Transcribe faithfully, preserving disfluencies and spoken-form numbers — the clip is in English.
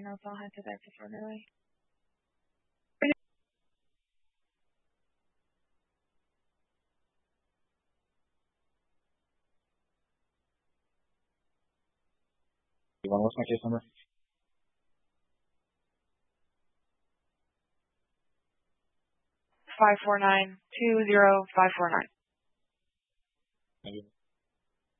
taking notes. I'll head to there disorderly. What's my case number? Five four nine two zero five four nine. Thank you.